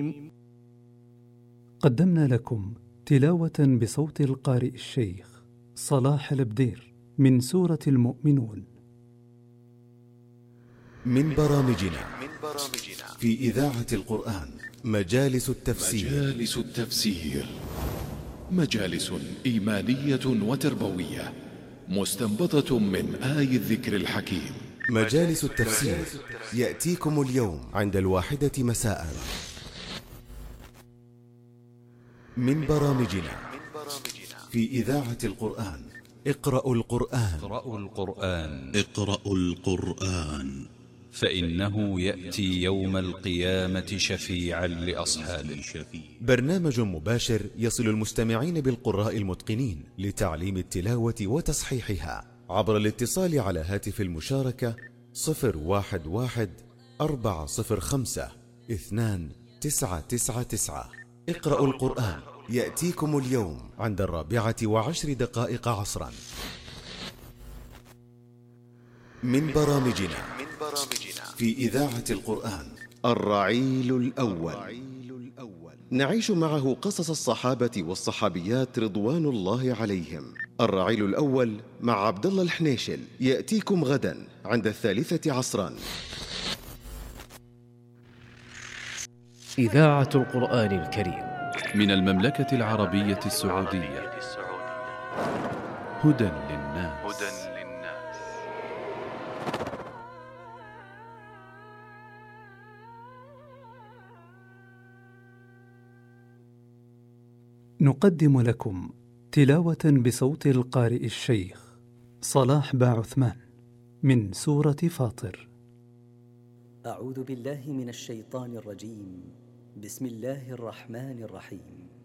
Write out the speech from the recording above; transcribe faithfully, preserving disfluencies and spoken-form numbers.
قدمنا لكم تلاوة بصوت القارئ الشيخ صلاح البدير من سورة المؤمنون. من برامجنا في إذاعة القرآن مجالس التفسير. مجالس التفسير مجالس إيمانية وتربوية مستنبطة من آي الذكر الحكيم. مجالس التفسير يأتيكم اليوم عند الواحدة مساء. من برامجنا في إذاعة القرآن اقرأوا القرآن. اقرأوا القرآن اقرأوا القرآن فإنه يأتي يوم القيامة شفيعا لأصحابه. برنامج مباشر يصل المستمعين بالقراء المتقنين لتعليم التلاوة وتصحيحها عبر الاتصال على هاتف المشاركة صفر واحد واحد أربعة صفر خمسة اثنان تسعة تسعة تسعة. اقرأوا القرآن يأتيكم اليوم عند الرابعة وعشر دقائق عصرا. من برامجنا في إذاعة القرآن الرعيل الأول، نعيش معه قصص الصحابة والصحابيات رضوان الله عليهم. الرعيل الأول مع عبد الله الحنيشل يأتيكم غدا عند الثالثة عصرا. إذاعة القرآن الكريم من المملكة العربية السعودية. هدى للناس. نقدم لكم تلاوة بصوت القارئ الشيخ صلاح باعثمان من سورة فاطر. أعوذ بالله من الشيطان الرجيم. بسم الله الرحمن الرحيم.